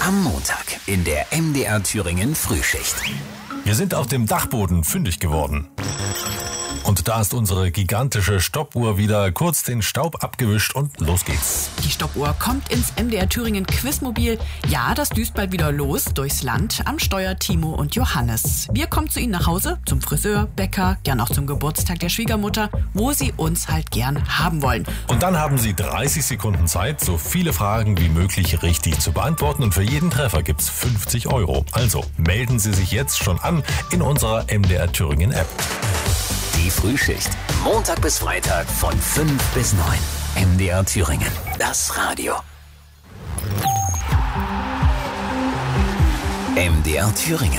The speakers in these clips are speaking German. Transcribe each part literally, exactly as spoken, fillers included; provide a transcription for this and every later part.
Am Montag in der M D R Thüringen Frühschicht. Wir sind auf dem Dachboden fündig geworden. Und da ist unsere gigantische Stoppuhr wieder kurz den Staub abgewischt und los geht's. Die Stoppuhr kommt ins M D R Thüringen Quizmobil. Ja, das düst bald wieder los durchs Land. Am Steuer Timo und Johannes. Wir kommen zu Ihnen nach Hause, zum Friseur, Bäcker, gern auch zum Geburtstag der Schwiegermutter, wo Sie uns halt gern haben wollen. Und dann haben Sie dreißig Sekunden Zeit, so viele Fragen wie möglich richtig zu beantworten. Und für jeden Treffer gibt's fünfzig Euro. Also melden Sie sich jetzt schon an in unserer M D R Thüringen App. Die Frühschicht. Montag bis Freitag von fünf bis neun. M D R Thüringen. Das Radio. M D R Thüringen.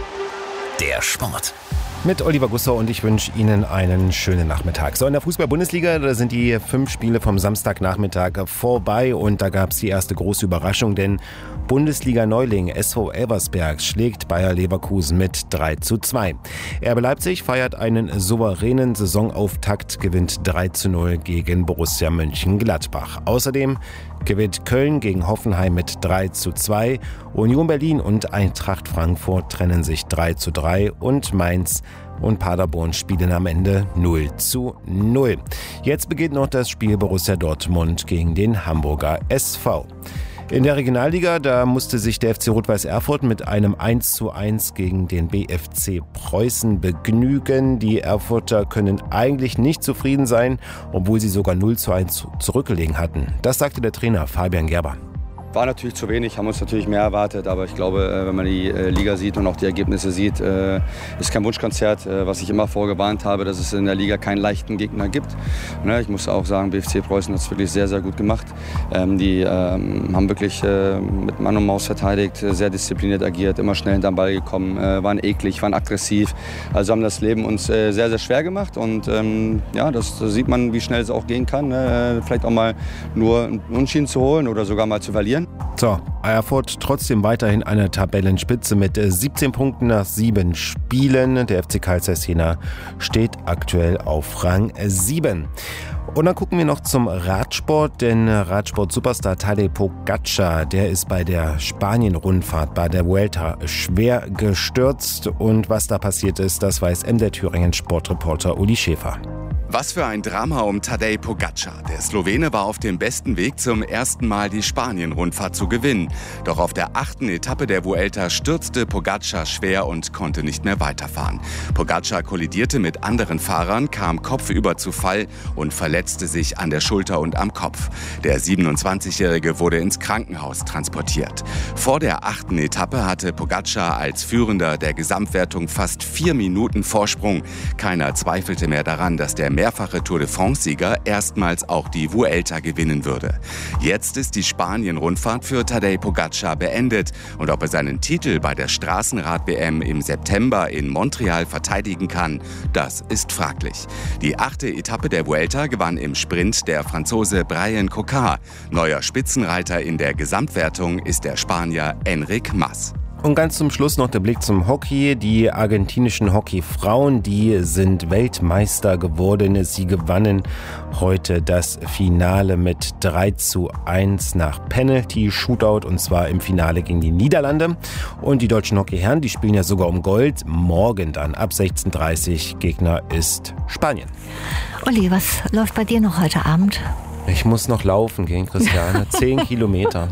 Der Sport. Mit Oliver Gussow und ich wünsche Ihnen einen schönen Nachmittag. So, in der Fußball-Bundesliga, da sind die fünf Spiele vom Samstagnachmittag vorbei und da gab es die erste große Überraschung, denn Bundesliga-Neuling S V Elversberg schlägt Bayer Leverkusen mit drei zu zwei. R B Leipzig feiert einen souveränen Saisonauftakt, gewinnt drei zu null gegen Borussia Mönchengladbach. Außerdem gewinnt Köln gegen Hoffenheim mit drei zu zwei. Union Berlin und Eintracht Frankfurt trennen sich drei zu drei und Mainz und Paderborn spielen am Ende null zu null. Jetzt beginnt noch das Spiel Borussia Dortmund gegen den Hamburger S V. In der Regionalliga, da musste sich der F C Rot-Weiß Erfurt mit einem eins zu eins gegen den B F C Preußen begnügen. Die Erfurter können eigentlich nicht zufrieden sein, obwohl sie sogar null zu eins zurückgelegen hatten. Das sagte der Trainer Fabian Gerber. War natürlich zu wenig, haben uns natürlich mehr erwartet, aber ich glaube, wenn man die Liga sieht und auch die Ergebnisse sieht, ist kein Wunschkonzert, was ich immer vorgewarnt habe, dass es in der Liga keinen leichten Gegner gibt. Ich muss auch sagen, B F C Preußen hat es wirklich sehr, sehr gut gemacht. Die haben wirklich mit Mann und Maus verteidigt, sehr diszipliniert agiert, immer schnell hinterm Ball gekommen, waren eklig, waren aggressiv. Also haben das Leben uns sehr, sehr schwer gemacht und ja, das sieht man, wie schnell es auch gehen kann. Vielleicht auch mal nur einen Unentschieden zu holen oder sogar mal zu verlieren. So, Erfurt trotzdem weiterhin eine Tabellenspitze mit siebzehn Punkten nach sieben Spielen. Der F C Carl Zeiss Jena steht aktuell auf Rang sieben. Und dann gucken wir noch zum Radsport, denn Radsport-Superstar Tadej Pogačar, der ist bei der Spanien-Rundfahrt bei der Vuelta schwer gestürzt. Und was da passiert ist, das weiß M D R Thüringen Sportreporter Uli Schäfer. Was für ein Drama um Tadej Pogačar. Der Slowene war auf dem besten Weg, zum ersten Mal die Spanien-Rundfahrt zu gewinnen. Doch auf der achten Etappe der Vuelta stürzte Pogačar schwer und konnte nicht mehr weiterfahren. Pogačar kollidierte mit anderen Fahrern, kam kopfüber zu Fall und verletzte sich an der Schulter und am Kopf. Der siebenundzwanzigjährige wurde ins Krankenhaus transportiert. Vor der achten Etappe hatte Pogačar als Führender der Gesamtwertung fast vier Minuten Vorsprung. Keiner zweifelte mehr daran, dass der mehrfache Tour de France-Sieger erstmals auch die Vuelta gewinnen würde. Jetzt ist die Spanien-Rundfahrt für Tadej Pogačar beendet und ob er seinen Titel bei der Straßenrad-W M im September in Montreal verteidigen kann, das ist fraglich. Die achte Etappe der Vuelta gewann im Sprint der Franzose Bryan Coquard. Neuer Spitzenreiter in der Gesamtwertung ist der Spanier Enric Mas. Und ganz zum Schluss noch der Blick zum Hockey. Die argentinischen Hockeyfrauen, die sind Weltmeister geworden. Sie gewannen heute das Finale mit drei zu eins nach Penalty-Shootout und zwar im Finale gegen die Niederlande. Und die deutschen Hockeyherren, die spielen ja sogar um Gold. Morgen dann ab sechzehn Uhr dreißig. Gegner ist Spanien. Uli, was läuft bei dir noch heute Abend? Ich muss noch laufen gehen, Christiane. Zehn Kilometer.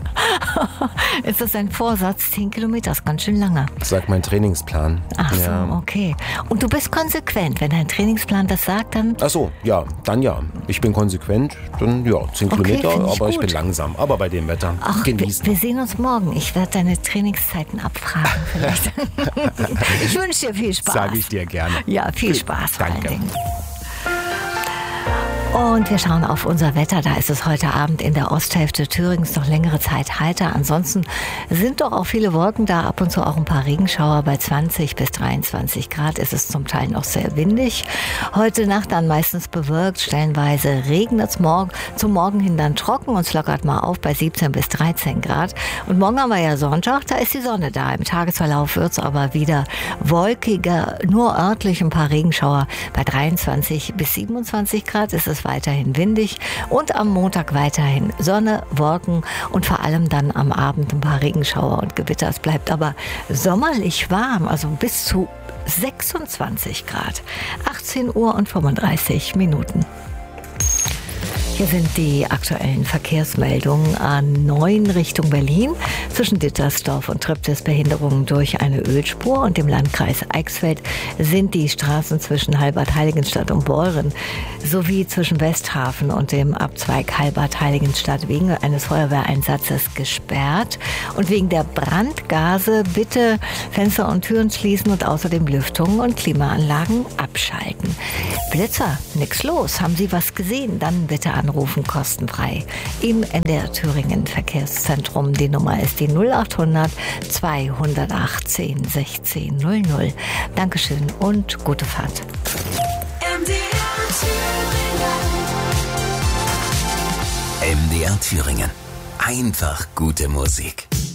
Ist das ein Vorsatz? Zehn Kilometer ist ganz schön lange. Das sagt mein Trainingsplan. Ach so, ja. Okay. Und du bist konsequent. Wenn dein Trainingsplan das sagt, dann... Ach so, ja, dann ja. Ich bin konsequent, dann ja, zehn okay, Kilometer, ich aber gut. ich bin langsam. Aber bei dem Wetter Ach, genießen. Wir, wir sehen uns morgen. Ich werde deine Trainingszeiten abfragen vielleicht. Ich wünsche dir viel Spaß. Sage ich dir gerne. Ja, viel Spaß vor Danke. allen Dingen. Und wir schauen auf unser Wetter. Da ist es heute Abend in der Osthälfte Thüringens noch längere Zeit heiter. Ansonsten sind doch auch viele Wolken da, ab und zu auch ein paar Regenschauer. Bei zwanzig bis dreiundzwanzig Grad ist es zum Teil noch sehr windig. Heute Nacht dann meistens bewölkt, stellenweise regnet es morgen. Zum Morgen hin dann trocken und es lockert mal auf bei siebzehn bis dreizehn Grad. Und morgen haben wir ja Sonntag, da ist die Sonne da. Im Tagesverlauf wird es aber wieder wolkiger, nur örtlich ein paar Regenschauer. Bei dreiundzwanzig bis siebenundzwanzig Grad ist es es weiterhin windig und am Montag weiterhin Sonne, Wolken und vor allem dann am Abend ein paar Regenschauer und Gewitter. Es bleibt aber sommerlich warm, also bis zu sechsundzwanzig Grad. achtzehn Uhr und fünfunddreißig Minuten. Hier sind die aktuellen Verkehrsmeldungen. A neun Richtung Berlin. Zwischen Dittersdorf und Triptis Behinderungen durch eine Ölspur. Und im Landkreis Eichsfeld sind die Straßen zwischen Halbert-Heiligenstadt und Beuren sowie zwischen Westhafen und dem Abzweig Halbert-Heiligenstadt wegen eines Feuerwehreinsatzes gesperrt. Und wegen der Brandgase bitte Fenster und Türen schließen und außerdem Lüftungen und Klimaanlagen abschalten. Blitzer, nix los. Haben Sie was gesehen? Dann bitte anrufen, kostenfrei. Im M D R Thüringen Verkehrszentrum. Die Nummer ist die null achthundert zweihundertachtzehn sechzehn null null. Dankeschön und gute Fahrt. M D R Thüringen. M D R Thüringen. Einfach gute Musik.